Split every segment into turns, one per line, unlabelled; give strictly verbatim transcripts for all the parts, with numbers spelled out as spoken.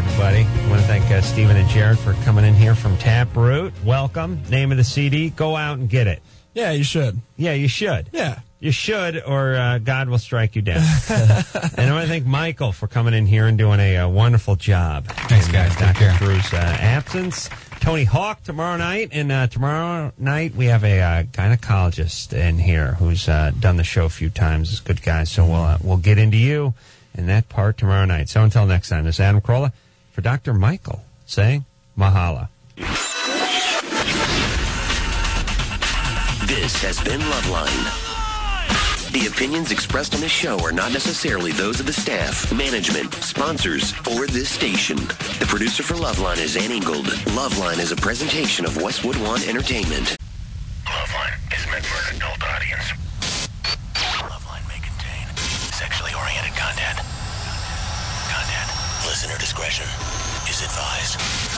everybody. I want to thank uh, Stephen and Jared for coming in here from Taproot. Welcome. Name of the C D. Go out and get it.
Yeah, you should.
Yeah, you should.
Yeah.
You should, or uh, God will strike you down. And I want to thank Michael for coming in here and doing a, uh wonderful job.
Thanks,
in,
guys.
Uh, Doctor Drew's uh, absence. Tony Hawk tomorrow night, and uh, tomorrow night we have a uh, gynecologist in here who's uh, done the show a few times. He's a good guy, so we'll uh, we'll get into you and that part tomorrow night. So until next time, this is Adam Carolla for Doctor Michael saying Mahala.
This has been Loveline. The opinions expressed on this show are not necessarily those of the staff, management, sponsors, or this station. The producer for Loveline is Ann Ingold. Loveline is a presentation of Westwood One Entertainment.
Loveline is meant for an adult audience. Loveline may contain sexually oriented content. Content. Listener discretion is advised.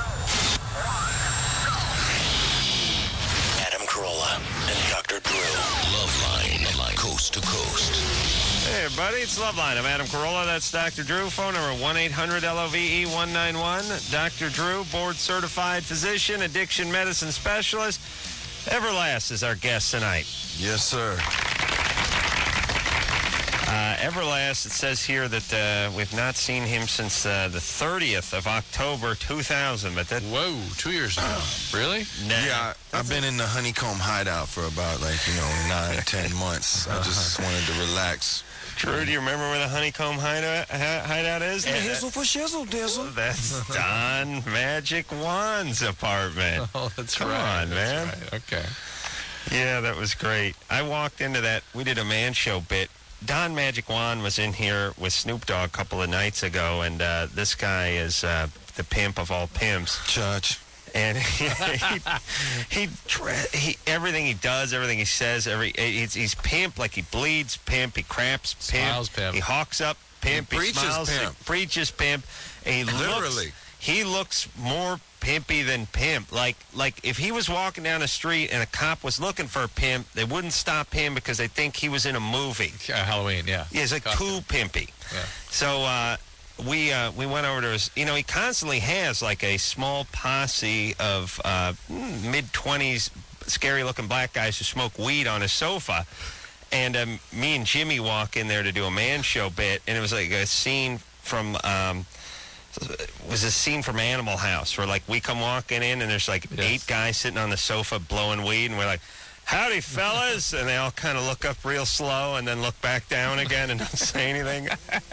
Adam Carolla and Doctor Drew. Loveline, coast to coast.
Hey, everybody, it's Loveline. I'm Adam Carolla. That's Doctor Drew. Phone number one eight hundred L O V E one nine one. Doctor Drew, board-certified physician, addiction medicine specialist. Everlast is our guest tonight.
Yes, sir.
Uh, Everlast, it says here that uh, we've not seen him since uh, the thirtieth of October two thousand. But that
Whoa, two years now. Really?
Nah,
Yeah, I, I've been in the honeycomb hideout for about, like, you know, nine, ten months. I just wanted to relax.
Drew, do you remember where the honeycomb hideout, hideout is?
Hizzle for shizzle, dizzle.
That's Don Magic Wand's apartment.
Oh, that's
Come
right.
on,
That's
man.
right. Okay.
Yeah, that was great. I walked into that. We did a man show bit. Don Magic Wand was in here with Snoop Dogg a couple of nights ago, and uh, this guy is uh, the pimp of all pimps.
Judge.
And he, he, he, he, everything he does, everything he says, every he's, he's pimp, like he bleeds pimp, he craps pimp,
Smiles pimp.
he hawks up pimp,
He
he,
preaches
smiles,
pimp.
he preaches pimp, and he
Literally.
looks, he looks more pimpy than pimp. Like, like if he was walking down the street and a cop was looking for a pimp, they wouldn't stop him because they think he was in a movie.
Uh, Halloween, yeah.
Yeah, he's like
Costume.
too pimpy.
Yeah.
So uh, we uh, we went over to his, you know, he constantly has like a small posse of uh, mid-twenties scary-looking black guys who smoke weed on his sofa. And um, me and Jimmy walk in there to do a man show bit, and it was like a scene from... Um, it was a scene from Animal House where, like, we come walking in and there's like
Yes.
eight guys sitting on the sofa blowing weed, and we're like, howdy, fellas. And they all kind of look up real slow and then look back down again and don't say anything.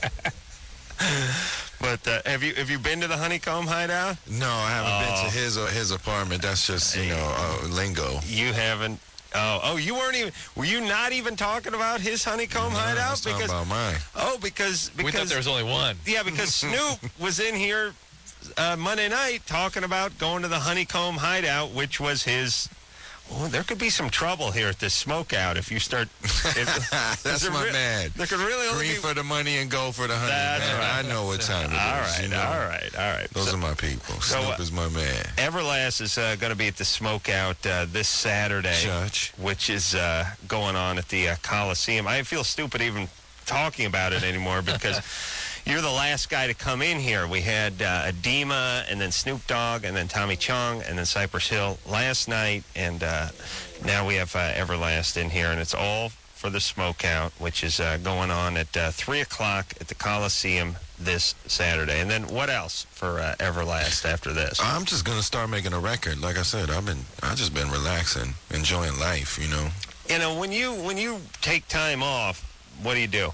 But uh, have you have you been to the Honeycomb Hideout?
No, I haven't
Oh.
been to his uh, his apartment. That's just, you know, uh, lingo.
You haven't. Oh, oh, you weren't even. Were you not even talking about his Honeycomb
No, I
Hideout?
was talking about mine.
Oh, because because
We thought there was only one.
yeah, because Snoop was in here uh, Monday night talking about going to the Honeycomb Hideout, which was his. Oh, there could be some trouble here at this smokeout if you start. If,
That's
there
my
re-
man.
There could really only
Green
be.
for the money and gold for the honey.
That's
Man,
right.
I know what time it is.
all right,
you know?
all right, all right.
Those
So-
are my people.
so,
Snoop
uh,
is my man.
Everlast is uh, going to be at the Smokeout uh, this Saturday,
Judge.
which is uh, going on at the uh, Coliseum. I feel stupid even talking about it anymore because you're the last guy to come in here. We had uh, Edema, and then Snoop Dogg, and then Tommy Chong, and then Cypress Hill last night, and uh, now we have uh, Everlast in here, and it's all for the Smokeout, which is uh, going on at uh, three o'clock at the Coliseum this Saturday. And then what else for uh, Everlast after this?
I'm just gonna start making a record. Like I said, I've been, I just been relaxing, enjoying life. You know.
You know, when you when you take time off, what do you do?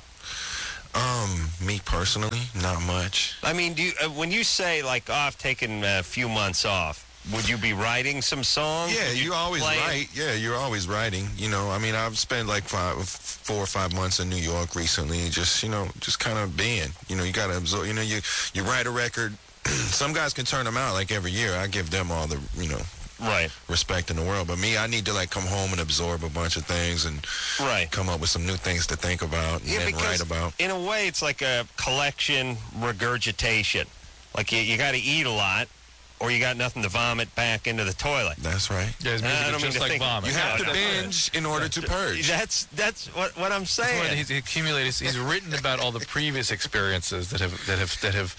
Um, me personally, not much.
I mean, do you, uh, when you say like off, taking a few months off, would you be writing some songs?
Yeah,
Would
you always
play-
write. Yeah, you're always writing. You know, I mean, I've spent like five, four or five months in New York recently. Just, you know, just kind of being. You know, you got to absorb. You know, you you write a record. Some guys can turn them out like every year. I give them all the, you know,
Right,
respect in the world. But me, I need to like come home and absorb a bunch of things and
right.
come up with some new things to think about and
Yeah,
then
because
write about.
in a way, it's like a collection regurgitation. Like you, you got to eat a lot, or you got nothing to vomit back into the toilet.
That's right.
Yeah, his
I
music
don't
is
mean
just
to
like
think-
vomit.
You have
No,
to
no.
binge in order to purge.
That's that's what what I'm
That's
saying.
why he's accumulated. He's written about all the previous experiences that have that have that have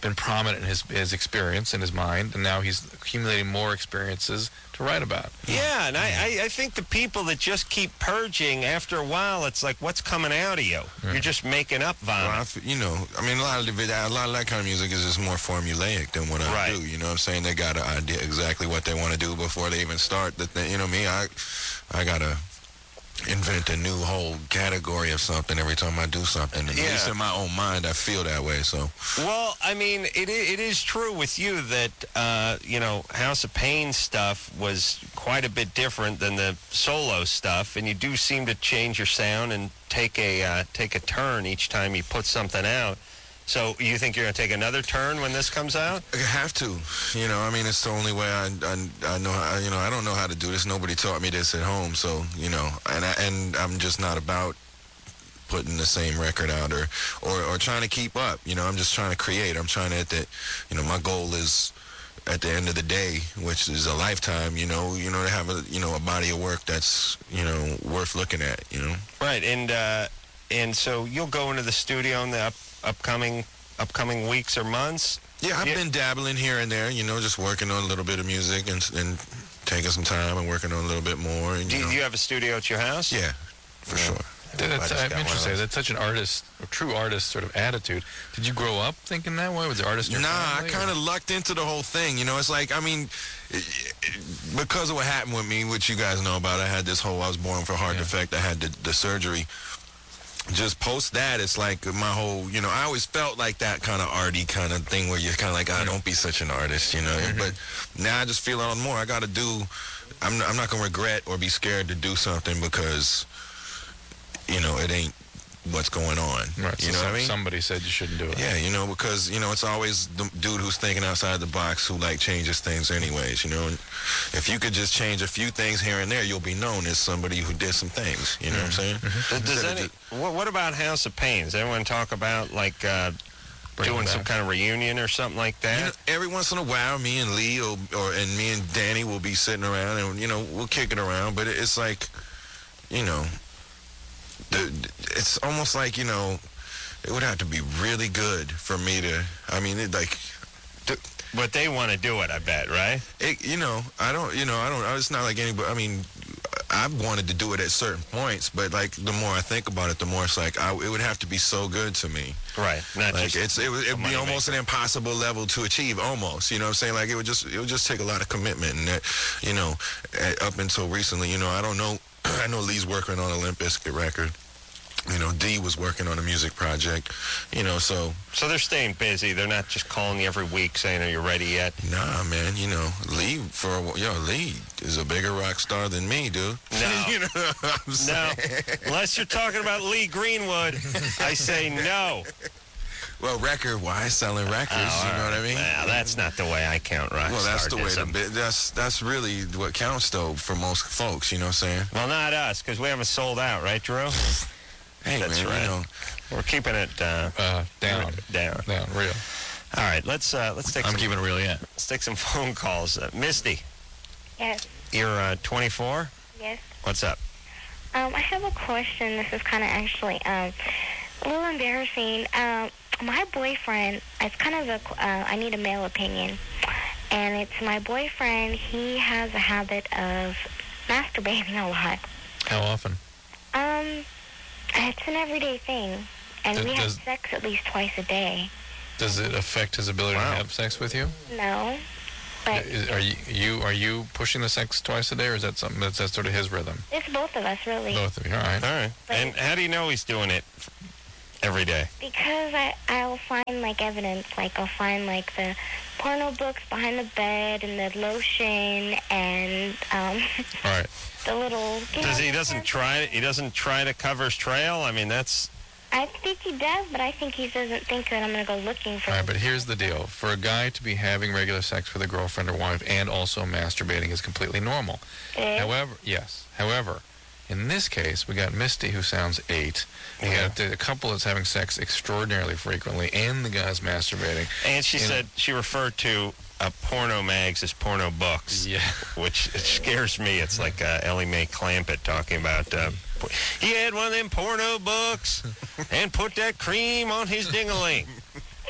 been prominent in his his experience in his mind, and now he's accumulating more experiences to write about.
Yeah, and I, I, I think the people that just keep purging, after a while, it's like, what's coming out of you?
Yeah.
You're just making up vomit.
Well, I f- you know, I mean, a lot of the, a lot of that kind of music is just more formulaic than what I
Right.
do. You know what I'm saying? They got an idea exactly what they want to do before they even start. The thing, you know me, I, I gotta invent a new whole category of something every time I do something. At
Yeah.
least in my own mind, I feel that way. So
Well, I mean, it, i- it is true with you that, uh, you know, House of Pain stuff was quite a bit different than the solo stuff, and you do seem to change your sound and take a uh, take a turn each time you put something out. So you think you're going to take another turn when this comes out?
I have to, you know. I mean, it's the only way I, I, I know. How, you know, I don't know how to do this. Nobody taught me this at home, so you know. And I, and I'm just not about putting the same record out or, or or trying to keep up. You know, I'm just trying to create. I'm trying to hit that. You know, my goal is at the end of the day, which is a lifetime. You know, you know, to have a you know a body of work that's you know worth looking at. You know.
Right, and uh, and so you'll go into the studio in the up, upcoming upcoming weeks or months.
Yeah, I've
Yeah.
been dabbling here and there. You know, just working on a little bit of music and and taking some time and working on a little bit more. And,
Do
you
you,
know.
do you have a studio at your house?
Yeah, for
Yeah.
sure.
That's,
I just got
I'm
one of
interested.
those.
That's such an artist, a true artist sort of attitude. Did you grow up thinking that way? Was the artist in your
Nah, I
family,
kind
or-
of lucked into the whole thing. You know, it's like, I mean, it, it, because of what happened with me, which you guys know about, I had this whole, I was born for heart
Yeah.
defect. I had the, the surgery. Just post that, it's like my whole, you know, I always felt like that kind of arty kind of thing where you're kind of like, ah, don't be such an artist, you know.
Mm-hmm.
But now I just feel it on more. I got to do, I'm, I'm not going to regret or be scared to do something because, you know, it ain't what's going on.
Right,
You
so
know what I
some-
mean?
somebody said you shouldn't do it.
Yeah, you know, because, you know, it's always the dude who's thinking outside the box who, like, changes things anyways, you know. And if you could just change a few things here and there, you'll be known as somebody who did some things, you know what I'm saying?
Does, does
Instead of
any,
just-
what, what about House of Pain? Does everyone talk about, like, uh,
Bring
doing
it
some
back.
kind of reunion or something like that?
You know, every once in a while, me and Lee or, or and me and Danny will be sitting around and, you know, we'll kick it around, but it's like, you know, the, it's almost like, you know, it would have to be really good for me to, I mean, it, like,
But they want to do it, I bet, right?
It, you know, I don't, you know, I don't, it's not like anybody, I mean, I've wanted to do it at certain points, but, like, the more I think about it, the more it's like, I, it would have to be so good to me.
Right. Not
Like,
just
it's, it would it'd be
money
almost an impossible level to achieve, almost, you know what I'm saying? Like, it would just, it would just take a lot of commitment, and that, you know, at, up until recently, you know, I don't know, I know Lee's working on a Limp Bizkit record. You know, D was working on a music project, you know, so...
So they're staying busy. They're not just calling you every week saying, are you ready yet?
Nah, man, you know, Lee, for a, wh- yo, Lee is a bigger rock star than me, dude.
No.
You know what I'm
No.
saying?
Unless you're talking about Lee Greenwood, I say no.
Well, record-wise, selling records,
Oh,
you know what I mean?
Well, that's not the way I count rock
Well, that's the way to
stardom.
be. That's, that's really what counts, though, for most folks, you know what I'm saying?
Well, not us, because we haven't sold out, right, Drew?
Hey,
That's
man,
right.
you know,
We're keeping it uh,
Uh, down.
down.
Down, real.
All right, let's uh, let's take
I'm
some,
keeping it real, yeah.
let's take some phone calls. Uh, Misty,
Yes,
you're uh, twenty-four.
yes.
What's up?
Um, I have a question. This is kind of actually um, a little embarrassing. Um, my boyfriend, it's kind of a, uh, I need a male opinion. And it's my boyfriend, he has a habit of masturbating a lot.
How often?
Um, it's an everyday thing. And
Does-
we have
does-
sex at least twice a day.
Does it affect his ability
Wow.
to have sex with you?
No. But
Is, are you, you are you pushing the sex twice a day, or is that something that's, that's sort of his rhythm?
it's both of us, really.
Both of you, all right.
All right.
But-
And how do you know he's doing it every day?
Because I, I'll find, like, evidence. Like, I'll find, like, the porno books behind the bed and the lotion and um,
All right.
the little... You
Does
know,
he doesn't try he doesn't try to cover his trail? I mean, that's
I think he does, but I think he doesn't think that I'm going to go looking for
All right, but here's the deal. For a guy to be having regular sex with a girlfriend or wife and also masturbating is completely normal.
it.
However, yes. However, in this case, we got Misty, who sounds eight. We
Yeah.
got a couple that's having sex extraordinarily frequently, and the guy's masturbating.
and she
You know-
said she referred to uh, porno mags as porno books.
Yeah.
Which scares me. It's like uh, Ellie Mae Clampett talking about uh, po- he had one of them porno books and put that cream on his ding-a-ling.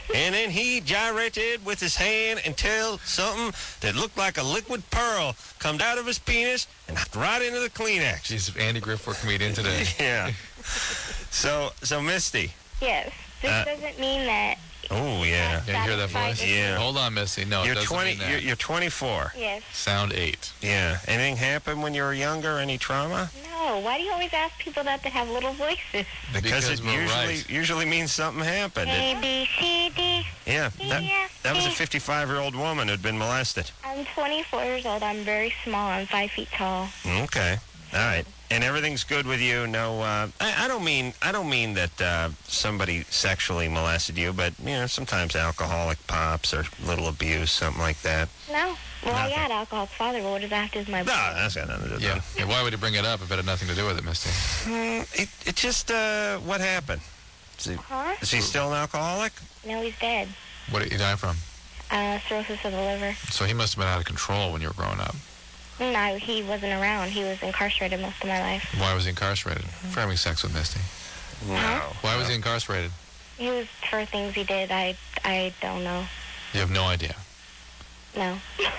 And then he gyrated with his hand until something that looked like a liquid pearl come out of his penis and right into the Kleenex.
Jeez, Andy Griffith comedian today.
Yeah. So, so Misty.
Yes. This
Uh,
doesn't mean that.
Oh, yeah.
Yeah, you hear that
Satisfied
voice?
with
Yeah.
Hold on, Missy. No, it
You're
doesn't
twenty.
mean that.
You're, you're twenty-four.
Yes.
Sound eight.
Yeah. Anything happened when you were younger? Any trauma?
No. Why do you always ask people that that have little voices?
Because,
Because
it
we're
usually
right.
usually means something happened. It-
A, B, C, D.
yeah. That,
Yeah,
that was a
see?
fifty-five-year-old woman who'd been molested.
I'm twenty-four years old. I'm very small. I'm five feet tall.
Okay. All right. And everything's good with you. No, uh, I, I don't mean I don't mean that uh, somebody sexually molested you, but you know sometimes alcoholic pops or little abuse, something like that.
No. Well,
Nothing.
I got alcohol's father, but what does that have to do with my
No,
brother?
that's got nothing to do with
Yeah.
it.
yeah. Why would he bring it up if it had nothing to do with it, Misty?
Mm, it. It just uh, what happened? Is he,
Huh?
is he still an alcoholic?
No, he's dead.
What did he die from?
Uh, cirrhosis of the liver.
So he must have been out of control when you were growing up.
No, he wasn't around. He was incarcerated most of my life.
Why was he incarcerated? For having sex with Misty.
No.
Why was he incarcerated?
He was for things he did. I I don't know.
You have no idea.
No.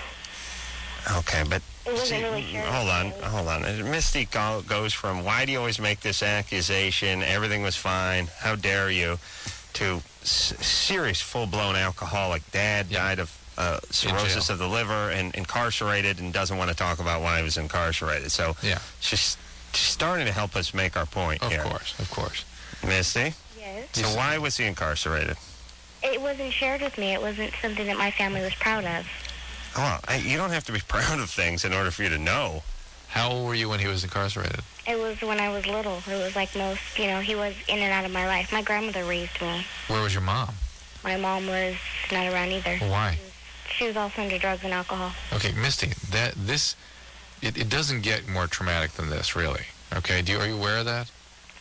Okay, but
It wasn't
see,
really sure.
hold on, hold on. Misty go, goes from why do you always make this accusation? Everything was fine. How dare you? To s- serious, full-blown alcoholic. Dad
Yeah.
died of uh, cirrhosis
jail.
of the liver and incarcerated, and doesn't want to talk about why he was incarcerated. So
Yeah.
she's, she's starting to help us make our point
Of
here.
course, of course.
Misty.
Yes.
So why was he incarcerated?
It wasn't shared with me. It wasn't something that my family was proud of.
Well, I, you don't have to be proud of things in order for you to know.
How old were you when he was incarcerated?
It was when I was little. It was like most, you know, he was in and out of my life. My grandmother raised me.
Where was your mom?
My mom was not around either.
Why?
She was also into drugs and alcohol.
Okay, Misty, that this it, it doesn't get more traumatic than this, really. Okay, do you, are you aware of that?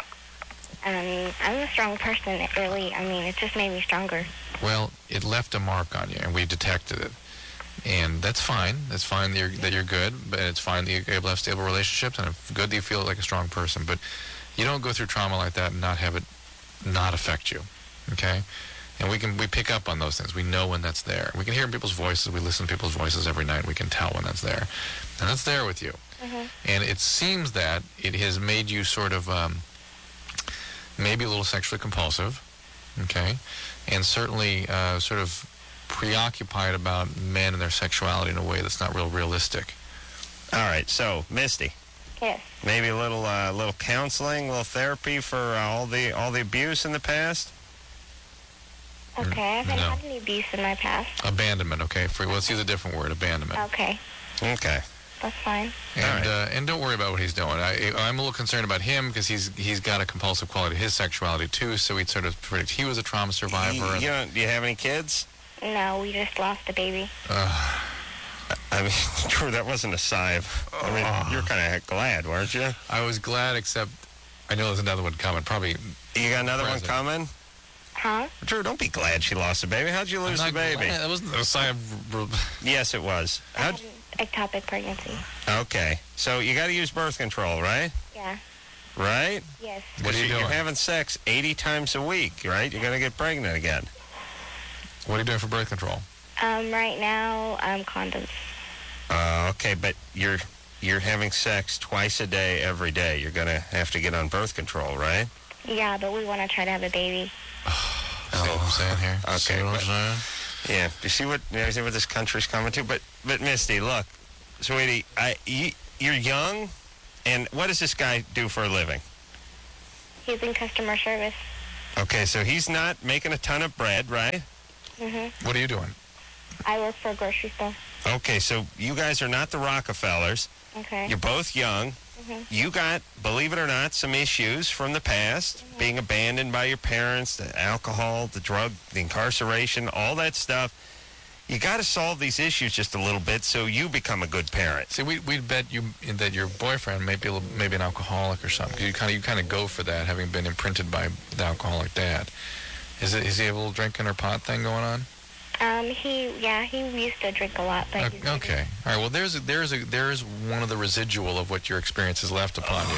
Um, I'm a strong person. It really, I mean, it just made me stronger.
Well, it left a mark on you, and we detected it. And that's fine. That's fine that you're, that you're good, but it's fine that you're able to have stable relationships, and it's good that you feel like a strong person. But you don't go through trauma like that and not have it not affect you, okay? And we can we pick up on those things. We know when that's there. We can hear people's voices. We listen to people's voices every night. We can tell when that's there. And that's there with you.
Mhm.
And it seems that it has made you sort of um, maybe a little sexually compulsive, okay? And certainly uh, sort of preoccupied about men and their sexuality in a way that's not real realistic.
All right, so Misty,
Yes.
maybe a little uh, little counseling, a little therapy for uh, all the all the abuse in the past.
Okay, I haven't
No.
had any abuse in my past.
Abandonment, okay? For, let's use a different word, abandonment.
Okay,
Okay.
that's fine.
And
All right.
uh, and don't worry about what he's doing. I, I'm a little concerned about him because he's he's got a compulsive quality to his sexuality too. So we'd sort of predict he was a trauma survivor.
You,
and-
you don't, do you have any kids?
No, we just lost a baby.
uh,
I mean, Drew, that wasn't a sigh of. I mean, you're kind of glad, weren't you?
I was glad, except I know there's another one coming. Probably.
You got another
Present.
one coming?
Huh?
Drew, don't be glad she lost a baby. How'd you lose
I'm
the
not
baby?
glad. That wasn't a sigh of.
Yes, it was.
I
How'd,
had an ectopic pregnancy.
okay, so you got to use birth control, right?
Yeah.
Right?
Yes.
What are you
You're
doing?
having sex eighty times a week, right? You're going to get pregnant again.
What are you doing for birth control?
Um, right now, um, condoms.
Uh, okay, but you're you're having sex twice a day, every day. You're going to have to get on birth control, right?
Yeah, but we want to try to have a baby.
See what I'm saying here?
Okay,
See what I'm
but-
saying?
Yeah. Do you see what you see what this country's coming to? But but Misty, look, sweetie, I you, you're young, and what does this guy do for a living?
He's in customer service.
Okay, so he's not making a ton of bread, right?
Mm-hmm.
What are you doing?
I work for a grocery store.
Okay, so you guys are not the Rockefellers.
Okay.
You're both young.
Mhm.
You got, believe it or not, some issues from the past, being abandoned by your parents, the alcohol, the drug, the incarceration, all that stuff. You got to solve these issues just a little bit so you become a good parent.
See, we we'd bet you that your boyfriend may be a little, maybe an alcoholic or something. 'Cause you kind of you kind of go for that, having been imprinted by the alcoholic dad. Is it is he a little drinking or pot thing going on?
Um, he, yeah, he used to drink a lot, but he's
Okay. All right. Well, there's a, there's a there's one of the residual of what your experience has left upon you.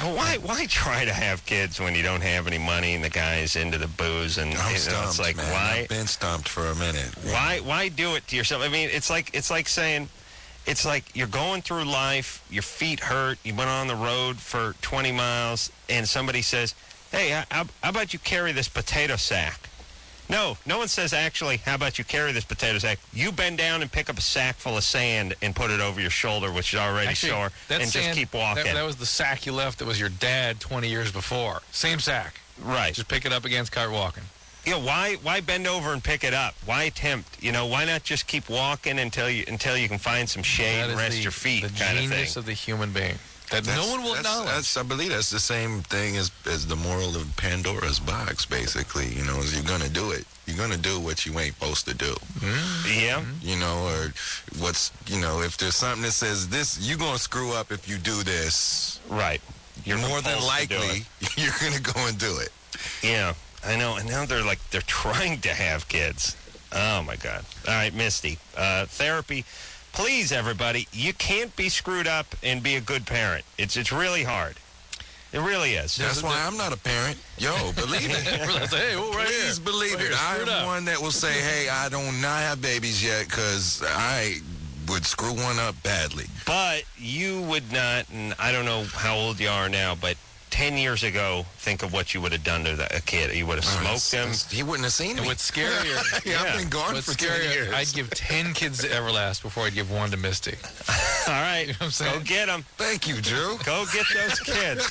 Well, why why try to have kids when you don't have any money and the guy is into the booze and
I'm
you know,
stumped,
it's like
man.
why
I've been stumped for a minute.
why why do it to yourself? I mean, it's like it's like saying it's like you're going through life, your feet hurt, you went on the road for twenty miles, and somebody says, "Hey, how, how about you carry this potato sack?" No, no one says, actually, how about you carry this potato sack? You bend down and pick up a sack full of sand and put it over your shoulder, which is already
Actually,
sore,
that
and
sand-
just keep walking.
That, that was the sack you left that was your dad twenty years before. Same sack.
Right.
Just pick it up again, start walking.
You know, why why bend over and pick it up? Why attempt? You know, why not just keep walking until you until you can find some shade
That
and
is
rest
the,
your feet,
the
kind of
genius
thing.
of the human being. That
That's-
no one will
that's,
acknowledge.
That's, I believe that's the same thing as, as the moral of Pandora's box, basically. You know, is you're going to do it. You're going to do what you ain't supposed to do.
Yeah.
You know, or what's, you know, if there's something that says this, you're going to screw up if you do this.
Right. You're
more than
compulsed to do
likely,
it.
you're going to go and do it.
Yeah, I know. And now they're like, they're trying to have kids. Oh, my God. All right, Misty. Uh, therapy. Please, everybody, you can't be screwed up and be a good parent. It's it's really hard. It really is.
That's why I'm not a parent. Yo, believe it.
Hey, well, right
Please
here.
believe
Right
it.
here,
I
screwed
am
up.
one that will say, hey, I do not have babies yet because I would screw one up badly.
But you would not, and I don't know how old you are now, but ten years ago, think of what you would have done to the, a kid. You would have smoked him.
He wouldn't have seen
And
me.
what's scarier,
yeah, I've been gone
what's
for ten
scarier,
years.
I'd give ten kids to Everlast before I'd give one to Misty.
All right,
You know what I'm saying?
go get them.
Thank you, Drew.
Go get those kids.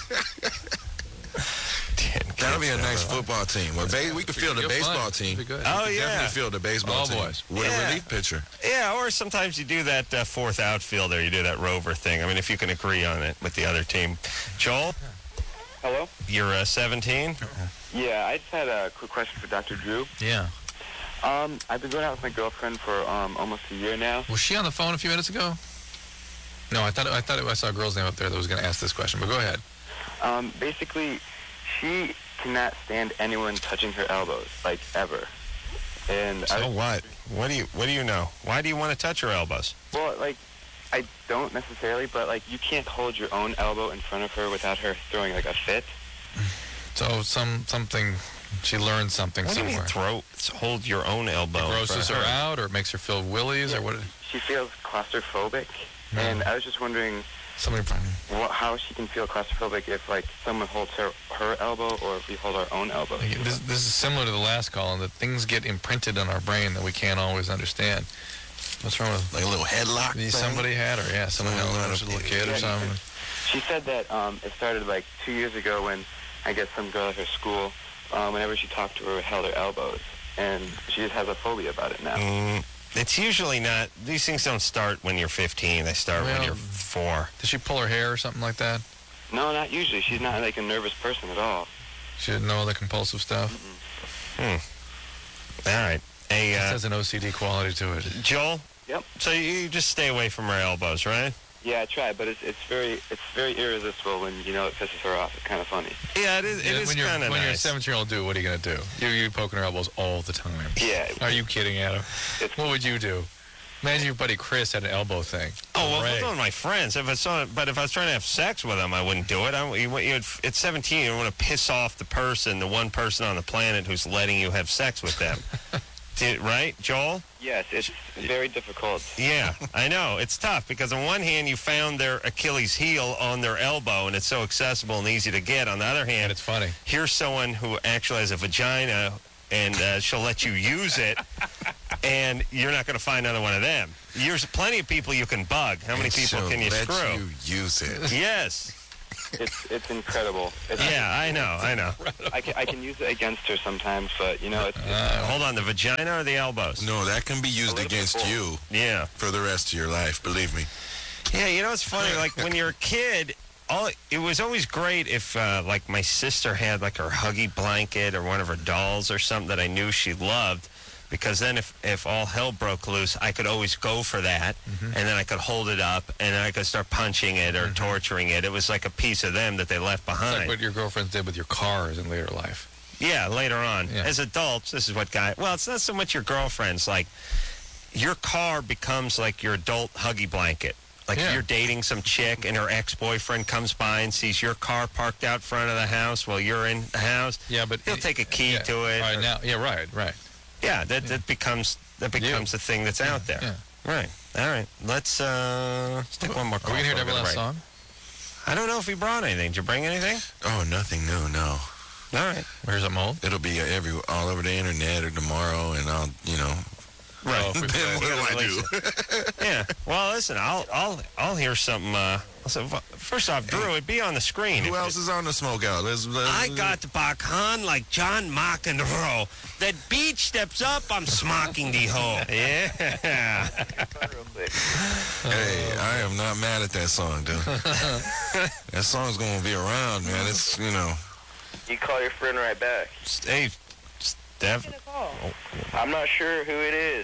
ten
That'll be a
kids
nice
never-
football team. Well, ba- we could field a
You're
baseball
fun.
team.
Be good.
Oh,
We could
yeah.
Definitely field a baseball
All
team.
boys.
With
Yeah.
a relief pitcher.
Yeah, or sometimes you do that uh, fourth outfielder. You do that rover thing. I mean, if you can agree on it with the other team. Joel,
Hello?
you're uh, seventeen?
Yeah, I just had a quick question for Doctor Drew.
Yeah.
Um, I've been going out with my girlfriend for um, almost a year now.
Was she on the phone a few minutes ago? No, I thought I thought I saw a girl's name up there that was going to ask this question, but go ahead.
Um, basically, she cannot stand anyone touching her elbows, like, ever. And
So
I,
what? What do you What do you know? Why do you want to touch her elbows?
well, like, I don't necessarily, but, like, you can't hold your own elbow in front of her without her throwing, like, a fit.
So some something she learned something
What do you
somewhere.
mean throw? Hold your own elbow. in
Grosses
front
her
of
out, or it makes her feel willies, or what?
She feels claustrophobic,
Hmm.
and I was just wondering
Somebody.
what, how she can feel claustrophobic if, like, someone holds her, her elbow or if we hold our own elbow.
This, this is similar to the last call, in that things get imprinted on our brain that we can't always understand. What's wrong with
Like a little headlock
maybe
thing.
somebody had, or yeah, someone had
Someone
a
had a-
little kid or
Yeah,
something.
She said that um, it started like two years ago when I guess some girl at her school, um, whenever she talked to her, held her elbows, and she just has a phobia about it now.
Mm, it's usually not. These things don't start when you're fifteen. They start when
Well,
you're four.
Did she pull her hair or something like that?
No, not usually. She's not like a nervous person at all.
She didn't know all the compulsive stuff.
Hmm. All right. Hey,
This
uh,
has an O C D quality to it.
Joel.
Yep.
So you just stay away from her elbows, right?
Yeah, I tried, but it's it's very it's very irresistible when you know it pisses her off. It's kind of funny.
Yeah, it is. It
Yeah,
is
when you're
kind of
when you're a
nice.
seventeen-year-old dude, what are you gonna do? You you poking her elbows all the time.
Yeah.
Are you kidding, Adam?
It's,
What would you do? Imagine your buddy Chris had an elbow thing.
Oh well,
Ray.
if I'm with my friends. If it's on, but if I was trying to have sex with them, I wouldn't do it. I, you, you, at seventeen, you don't want to piss off the person, the one person on the planet who's letting you have sex with them. Did, right, Joel?
yes, it's very difficult.
Yeah, I know. It's tough because on one hand, you found their Achilles heel on their elbow, and it's so accessible and easy to get. On the other
And
hand,
it's funny.
here's someone who actually has a vagina, and uh, she'll let you use it, and you're not going to find another one of them. There's plenty of people you can bug. How many
And
people
she'll
can you
let
screw?
you use it.
Yes.
It's it's incredible. It's,
Yeah, I know, I know.
I can I can use it against her sometimes, but you know it's, it's
Uh, hold on, the vagina or the elbows?
No, that can be used
little bit
against
both.
you
Yeah.
for the rest of your life. Believe me.
Yeah, you know, it's funny. Like, when you're a kid, all it was always great if, uh, like, my sister had, like, her Huggy blanket or one of her dolls or something that I knew she loved. Because then if, if all hell broke loose, I could always go for that, and then I could hold it up, and then I could start punching it or torturing it. It was like a piece of them that they left
It's
behind.
like what your girlfriends did with your cars in later life.
Yeah, later on.
Yeah.
As adults, this is what guy. Well, it's not so much your girlfriends. Like, your car becomes like your adult Huggy blanket. Like
Yeah.
if you're dating some chick and her ex-boyfriend comes by and sees your car parked out front of the house while you're in the house,
Yeah, but
he'll take a key
yeah,
to it.
Right
or-
now, yeah, right, right.
yeah, that, that becomes that becomes the thing that's out there.
Yeah.
Right. All right. Let's uh, let's take one more
Are
call.
we gonna hear
before
Everlast
go to break.
song?
I don't know if he brought anything. Did you bring anything?
Oh, nothing new, no.
All right.
Where's it mold?
It'll be every all over the internet or tomorrow, and I'll, you know.
Right.
Oh, if we
Then
play-
what do I
release
do?
Yeah. Well, listen, I'll I'll I'll hear something. Uh, so first off, Drew, it'd be on the screen.
Who
If
else
it-
is on the smoke out? Let's, let's,
I got the backhand like John McEnroe. That beach steps up, I'm smocking the hoe. Yeah.
Hey, I am not mad at that song, dude. That song's gonna be around, man. It's, you know.
You call your friend right back.
Hey, Steph.
I'm not sure who it is.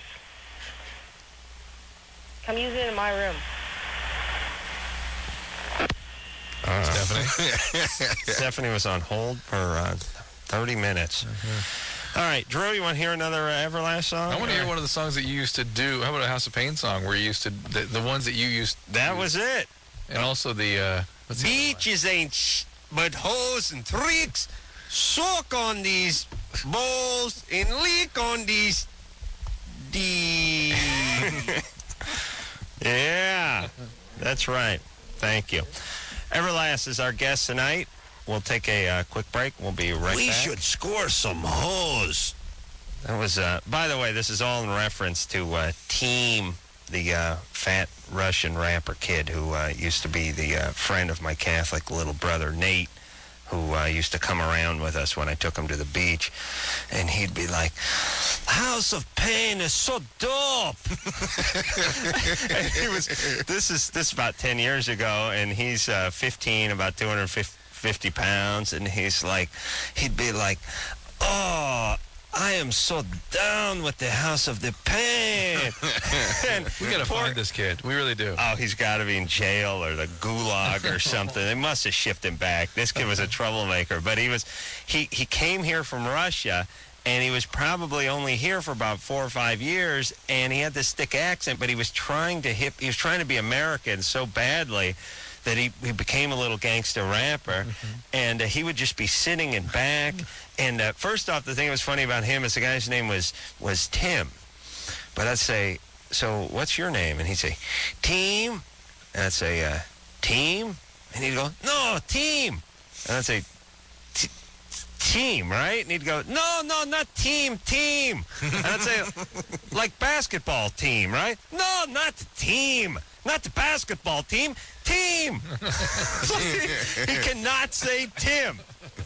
Come use it in my room.
Stephanie?
Stephanie was on hold for uh, thirty minutes. All right, Drew, you want to hear another uh, Everlast song?
I want to hear
Or-
one of the songs that you used to do. How about a House of Pain song where you used to, the, the ones that you used,
That was it.
and also the, uh, what's the other one?
Beaches ain't sh- but hoes and tricks. Soak on these balls and lick on these. D. Yeah, that's right. Thank you. Everlast is our guest tonight. We'll take a uh, quick break. We'll be right
We
back.
should score some hoes.
That was, uh, by the way, this is all in reference to uh, Team, the uh, fat Russian rapper kid who uh, used to be the uh, friend of my Catholic little brother, Nate, who uh, used to come around with us when I took him to the beach. And he'd be like, House of Pain is so dope. And he was, this is this is about ten years ago, and he's uh, fifteen, about two hundred fifty pounds, and he's like, he'd be like, oh, I am so down with the House of the Pain. And
We got to
poor-
find this kid. We really do.
Oh, he's got to be in jail or the gulag or something. They must have shipped him back. This kid was a troublemaker, but he was he he came here from Russia, and he was probably only here for about four or five years, and he had this thick accent, but he was trying to hip he was trying to be American so badly that he, he became a little gangster rapper, and uh, he would just be sitting in back. And uh, first off, the thing that was funny about him is the guy's name was was Tim, but I'd say, so what's your name? And he'd say, Team. And I'd say, uh, Team? And he'd go, no, Team. And I'd say, "T- Team, right? And he'd go, no, no, not Team, Team. And I'd say, like basketball team, right? No, not the team. Not the basketball team. Team. So he, he cannot say Tim.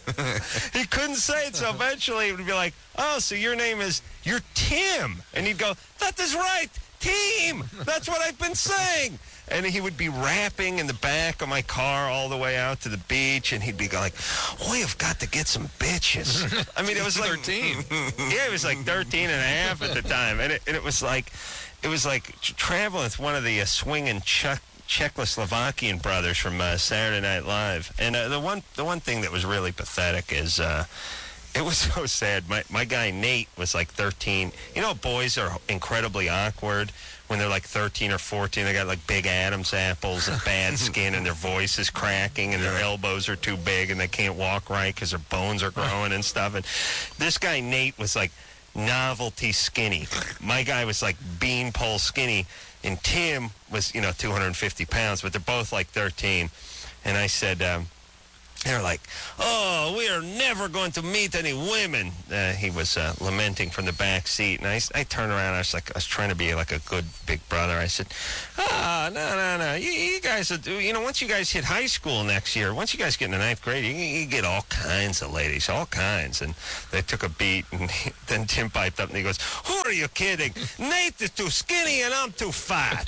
He couldn't say it, so eventually it would be like, oh, so your name is, you're Tim. And he'd go, that is right, Team. That's what I've been saying. And he would be rapping in the back of my car all the way out to the beach, and he'd be like, we've got to get some bitches. I mean, it was like
thirteen.
Yeah, it was like thirteen and a half at the time. And it, and it was like, it was like t- traveling with one of the uh, swinging Czech, Czechoslovakian brothers from uh, Saturday Night Live. And uh, the one the one thing that was really pathetic is uh, it was so sad. My my guy Nate was like thirteen. You know, boys are incredibly awkward when they're like thirteen or fourteen. They got like big Adam's apples and bad skin, and their voice is cracking, and their elbows are too big, and they can't walk right because their bones are growing and stuff. And this guy Nate was like novelty skinny. My guy was like beanpole skinny, and Tim was, you know, two hundred fifty pounds, but they're both like thirteen. And I said, um, they're like, oh, we are never going to meet any women. Uh, he was uh, lamenting from the back seat, and I, I turned around. I was like, I was trying to be like a good big brother. I said, ah, no, no, no. You, you guys, are, you know, once you guys hit high school next year, once you guys get in the ninth grade, you, you get all kinds of ladies, all kinds. And they took a beat, and he, then Tim piped up, and he goes, who are you kidding? Nate is too skinny, and I'm too fat.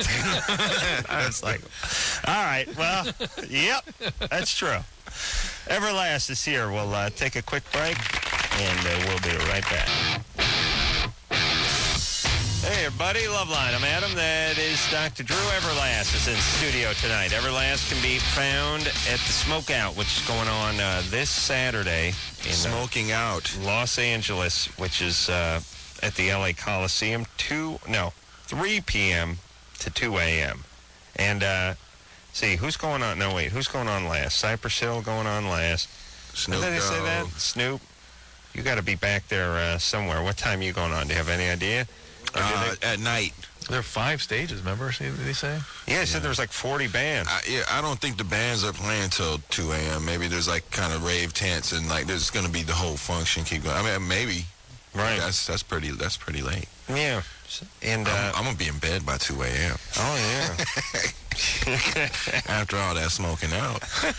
I was like, all right, well, yep, that's true. Everlast is here. We'll uh, take a quick break, and uh, we'll be right back. Hey, everybody. Loveline. I'm Adam. That is Doctor Drew. Everlast is in studio tonight. Everlast can be found at the Smokeout, which is going on uh, this Saturday in uh,
Smoking out.
Los Angeles, which is uh, at the L A Coliseum, two, no, three p.m. to two a.m. And, uh, see, who's going on? No, wait, who's going on last? Cypress Hill going on last.
Snoop
Did they say that?
Dogg.
Snoop? You got to be back there uh, somewhere. What time are you going on? Do you have any idea? Or do
Uh,
they-
at night.
There are five stages, remember? See what they say?
yeah, I said there was like forty bands.
I, yeah, I don't think the bands are playing till two a.m. Maybe there's like kind of rave tents and like there's going to be the whole function keep going. I mean, maybe.
Right.
That's that's pretty. That's pretty late.
Yeah. And, uh,
I'm, I'm gonna be in bed by two a.m.
oh, yeah.
after all that smoking out.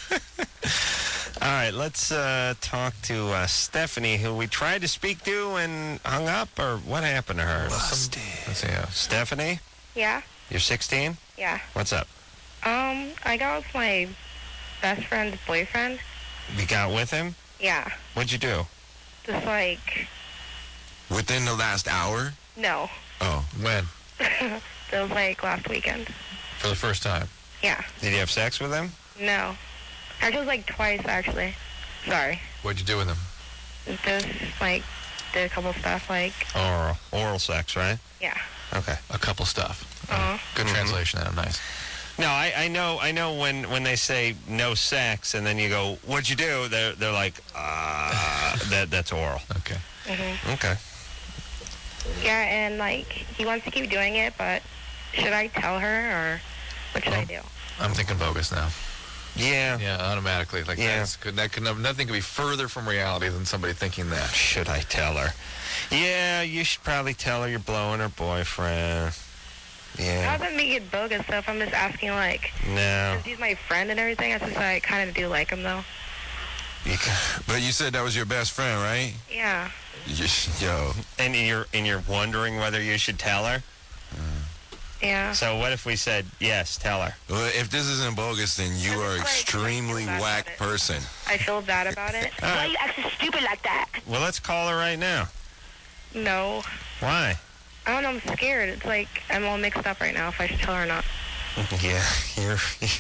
All right, let's uh, talk to uh, Stephanie, who we tried to speak to and hung up, or what happened to her?
Let's see. Yeah.
Stephanie,
Yeah,
you're sixteen?
yeah.
What's up?
Um, I got with my best friend's boyfriend.
You got with him?
Yeah,
What'd you do?
just like,
Within the last hour.
no.
Oh,
When?
It was like last weekend.
For the first time.
Yeah,
Did you have sex with him?
no. Actually, it was like twice, actually. Sorry.
What'd you do with him?
Just like, did a couple stuff, like,
Oral. Oral sex, right?
yeah.
Okay.
A couple stuff.
Uh-huh.
Good translation, Adam. Nice.
No, I, I know I know when, when they say no sex and then you go, what'd you do? They're, they're like, uh, that that's oral.
Okay.
hmm
Okay.
Yeah, and like, he wants to keep doing it, but should I tell her, or what should I
Well,
do?
I'm thinking bogus now.
Yeah.
Yeah, automatically. Like
Yeah.
that's could that could nothing could be further from reality than somebody thinking that.
Should I tell her? Yeah, you should probably tell her you're blowing her boyfriend.
How
Yeah.
does it make it bogus stuff? I'm just asking, like,
No.
since he's my friend and everything, I just I kind of do like him, though.
You can,
but you said that was your best friend, right?
Yeah.
Yo,
and you're and you're wondering whether you should tell her.
Yeah.
So what if we said yes, tell her?
well, if this isn't bogus, then you
I'm
are
just like,
extremely
like,
whack
about it.
person.
I feel bad about it.
All
Why
right.
are you acting stupid like that?
Well, let's call her right now.
No.
Why?
I don't know, I'm scared. It's like, I'm all mixed up right now if I should tell her or not.
Yeah, you're.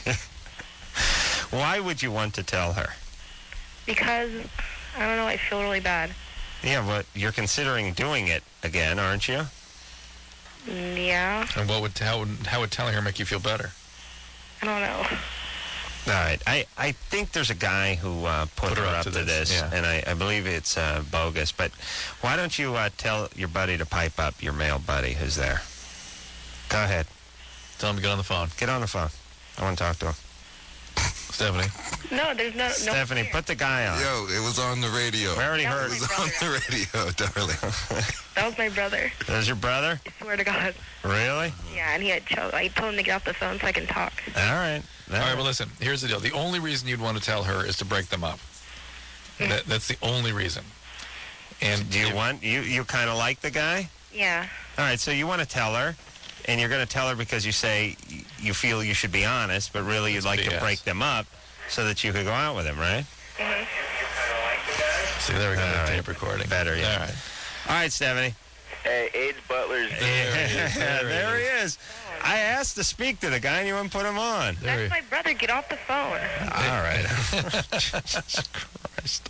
Why would you want to tell her?
Because, I don't know, I feel really bad.
Yeah, but you're considering doing it again, aren't you?
Mm, Yeah.
And what would how would how would telling her make you feel better?
I don't know.
All right. I, I think there's a guy who uh, put, her, up to this,
yeah.
and I, I believe it's uh, bogus. But why don't you uh, tell your buddy to pipe up, your male buddy who's there? Go ahead.
Tell him to get on the phone.
Get on the phone. I want to talk to him.
Stephanie.
No, there's no... no
Stephanie,
fear.
put the guy on.
Yo, it was on the radio.
We already
That
heard.
It
was
was on the radio, darling.
That was my brother.
There's your brother?
I swear to God.
Really?
Yeah, and he had cho- I told him to get off the phone so I can talk.
All right.
All right, well, listen. Here's the deal. The only reason you'd want to tell her is to break them up. That, that's the only reason. And
Do you
if-
want, you, you kind of like the guy?
Yeah.
All right, so you want to tell her, and you're going to tell her because you say y- you feel you should be honest, but really you'd
It's
like
B
to
S.
break them up so that you could go out with him, right?
See, there we go.
All
that
right.
tape recording.
Better, yeah.
All right.
All right, Stephanie.
Hey, AIDS Butler's
There he is. There he
there he
is.
is. I asked to speak to the guy, and you wouldn't put him on.
There
That's
he-
my brother. Get off the phone.
All right. Jesus Christ.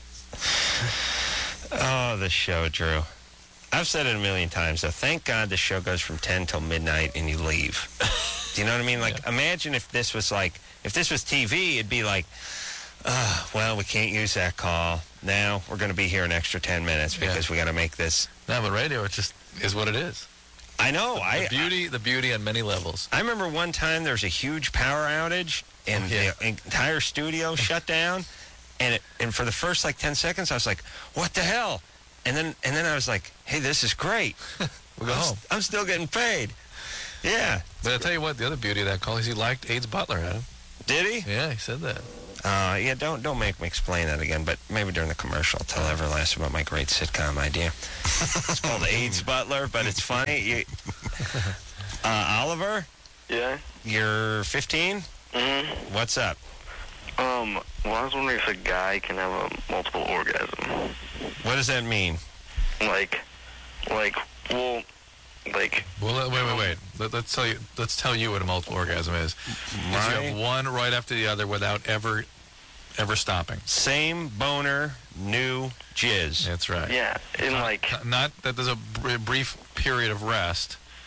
Oh, the show, Drew. I've said it a million times, though. Thank God the show goes from ten till midnight and you leave. Do you know what I mean? Like, imagine if this was like, if this was T V, it'd be like, uh, well, we can't use that call. Now we're going to be here an extra ten minutes because we got to make this.
No, but radio, it just is what it is.
I know.
The
I
beauty, the beauty on many levels.
I remember one time there was a huge power outage and
Yeah.
the entire studio shut down. And it, and for the first like ten seconds, I was like, what the hell? And then and then I was like, hey, this is great.
We'll go
I'm,
home.
s- I'm still getting paid. Yeah.
But I'll tell you what, the other beauty of that call is he liked AIDS Butler, Adam.
Did he?
Yeah, he said that.
Uh, yeah, don't don't make me explain that again, but maybe during the commercial I'll tell Everlast about my great sitcom idea. It's called AIDS Butler, but it's funny. You, uh, Oliver,
Yeah?
you're fifteen?
Mm-hmm.
What's up?
Um, well, I was wondering if a guy can have a multiple orgasm.
What does that mean?
Like, like, well, like,
Well, let- wait, wait, wait. Let, let's tell you. Let's tell you what a multiple orgasm is. Is you have one right after the other without ever, ever stopping.
Same boner, new jizz.
That's right.
yeah, in like,
Not that there's a br- brief period of rest,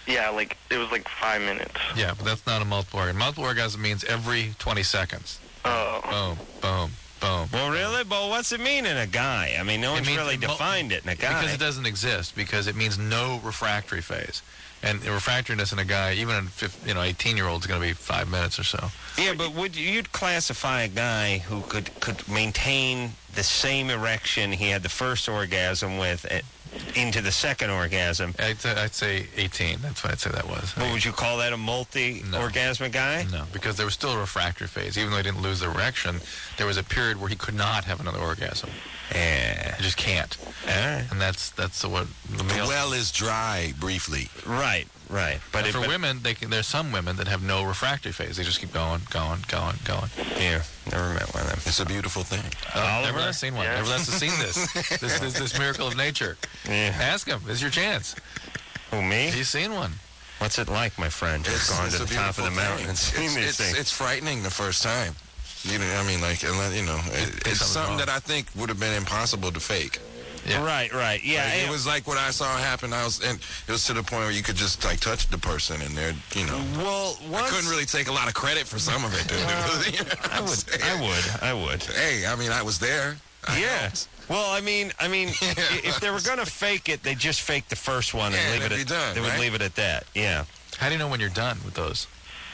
Yeah, like, it was like five minutes.
Yeah, but that's not a multiple orgasm. Multiple orgasm means every twenty seconds.
Oh.
Boom, boom, boom.
Well, really? But what's it mean in a guy? I mean, no
It
one's
means
really
the mul-
defined it in a guy.
Because it doesn't exist, because it means no refractory phase. And the refractoriness in a guy, even in fif- you know, eighteen-year-old, is going to be five minutes or so.
Yeah, but would you, you'd classify a guy who could, could maintain the same erection he had the first orgasm with uh, into the second orgasm?
I'd, say- I'd say eighteen. That's what I'd say that was.
What would you call that, a multi-orgasmic guy?
No, because there was still a refractory phase. Even though he didn't lose the erection, there was a period where he could not have another orgasm.
Yeah.
He just can't.
All right.
And that's that's the, what the
The
male...
well is dry briefly.
Right, right. But
But
it,
for
but,
women, they can, there's some women that have no refractory phase. They just keep going, going, going, going.
Here, never met one of them.
It's a beautiful thing.
Oliver?
Never has seen one.
Yeah.
Never has seen this. this, this. This miracle of nature.
Yeah.
Ask him. This is your chance.
Who, me?
He's seen one.
What's it like, my friend? Just gone to
a
the top of the
beautiful
mountain
thing.
and seen
it's,
these
it's,
things.
it's frightening the first time. You know, I mean, like, unless- you know, it, it's
something's
something
wrong.
that I think would have been impossible to fake.
Yeah.
Right, right. Yeah.
Like,
and-
it was like what I saw happen. I was, and it was to the point where you could just like touch the person, and they're, you know,
well,
I
once,
couldn't really take a lot of credit for some of it, dude. You know what
I
I'm
would,
saying?
I would, I would.
Hey, I mean, I was there. I
Yeah.
helped.
Well, I mean, I mean, i- if they were gonna fake it, they just fake the first one and
Yeah,
leave it
they'd
at.
be done,
they would
right?
leave it at that. Yeah.
How do you know when you're done with those?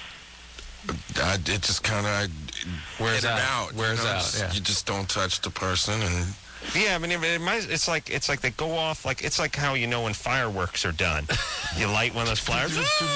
I, it just kind of
Wears
hit it
out.
out.
Wears
you know,
out,
just-
yeah.
You just don't touch the person, and
Yeah, I mean, it, it might, it's like it's like they go off like it's like how you know when fireworks are done. You light one of those flares,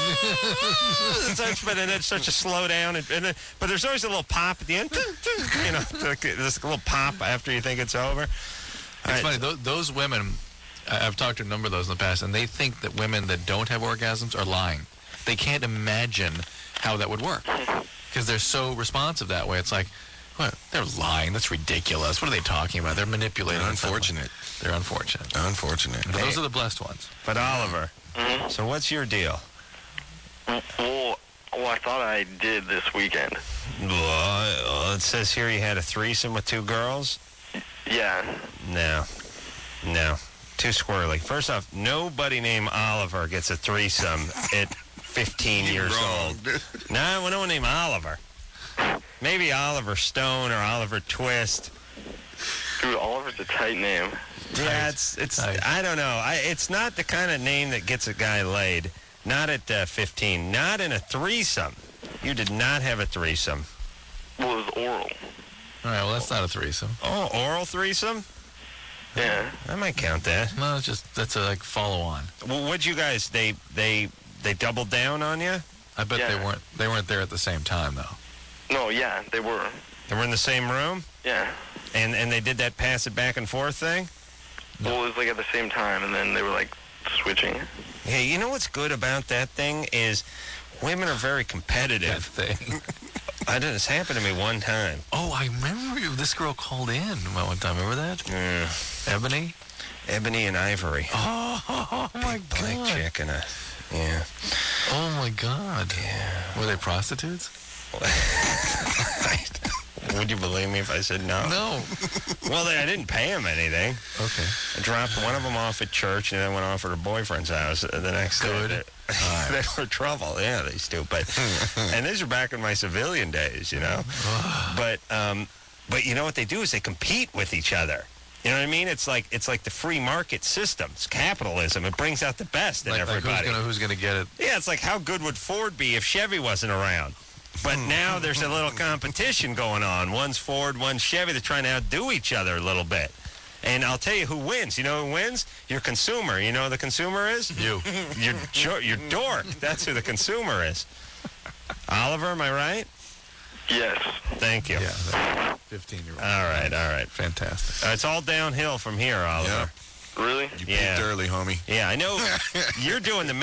it starts, but then it starts to slow down, and, and then, but there's always a little pop at the end. You know, like this little pop after you think it's over.
It's
All right,
funny. Those, those women, I- I've talked to a number of those in the past, and they think that women that don't have orgasms are lying. They can't imagine how that would work because they're so responsive that way. It's like, what? They're lying. That's ridiculous. What are they talking about? They're manipulating.
they're
in some way.
unfortunate.
They're unfortunate.
Unfortunate.
But those are the blessed ones.
But Oliver,
Mhm.
so what's your deal?
Well, well, I thought I did this weekend.
Well, it says here you had a threesome with two girls.
Yeah.
No, no, too squirrely. First off, nobody named Oliver gets a threesome at fifteen years
wrong,
old.
dude.
No, no one named Oliver. Maybe Oliver Stone or Oliver Twist.
Dude, Oliver's a tight name.
Yeah, it's it's.
Nice.
I don't know. I, it's not the kind of name that gets a guy laid. Not at uh, fifteen. Not in a threesome. You did not have a threesome.
Well, it was oral.
All right, well, that's not a threesome.
Oh, oral threesome?
Yeah.
I might count that.
No, it's just, that's a, like, follow-on.
Well, what'd you guys? They they they doubled down on you?
I bet
Yeah.
they weren't they weren't there at the same time, though.
No, yeah, they were.
They were in the same room,
Yeah.
and and they did that pass it back and forth thing.
Well, it was like at the same time, and then they were like switching.
Yeah, you know what's good about that thing is women are very
That
competitive.
thing.
I did this happened to me one time.
Oh, I remember you- this girl called in one time. Remember that?
Yeah.
Ebony?
Ebony and Ivory.
Oh, oh my
Black
God.
chick and a yeah.
Oh, my God.
Yeah.
Were they prostitutes?
Would you believe me if I said no?
No.
Well, they, I didn't pay them anything.
Okay.
I dropped one of them off at church, and then went off at her boyfriend's house the next
Good.
day. They, they were trouble. Yeah, they stupid. And these are back in my civilian days, you know. but um, but you know what they do is they compete with each other. You know what I mean? It's like it's like the free market system. It's capitalism. It brings out the best in
Like, like
everybody.
who's gonna who's gonna get it?
Yeah, it's like how good would Ford be if Chevy wasn't around? But now there's a little competition going on. One's Ford, one's Chevy. They're trying to outdo each other a little bit. And I'll tell you who wins. You know who wins? Your consumer. You know who the consumer is?
You.
Your, jo- your dork. That's who the consumer is. Oliver, am I right?
Yes.
Thank you.
Yeah. that fifteen-year-old.
All right, all right.
Fantastic.
Uh, it's all downhill from here, Oliver.
Yeah.
Really?
You
Yeah.
peaked early, homie.
Yeah, I know you're doing the